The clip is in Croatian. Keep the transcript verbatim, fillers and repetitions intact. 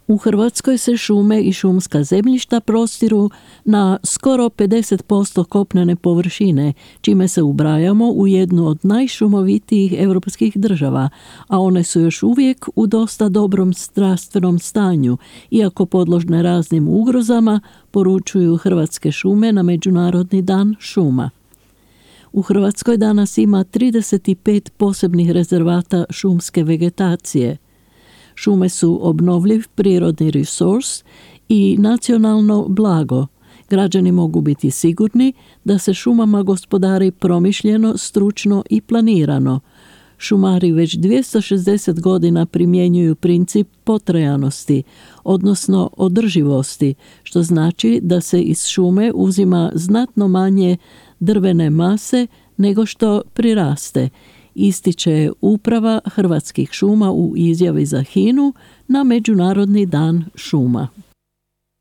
U Hrvatskoj se šume i šumska zemljišta prostiru na skoro pedeset posto kopnene površine, čime se ubrajamo u jednu od najšumovitijih europskih država, a one su još uvijek u dosta dobrom zdravstvenom stanju, iako podložne raznim ugrozama, poručuju Hrvatske šume na Međunarodni dan šuma. U Hrvatskoj danas ima trideset pet posebnih rezervata šumske vegetacije. Šume su obnovljiv prirodni resurs i nacionalno blago. Građani mogu biti sigurni da se šumama gospodari promišljeno, stručno i planirano. Šumari već dvjesto šezdeset godina primjenjuju princip potrajanosti, odnosno održivosti, što znači da se iz šume uzima znatno manje drvene mase nego što priraste, ističe Uprava Hrvatskih šuma u izjavi za HINA-u na Međunarodni dan šuma.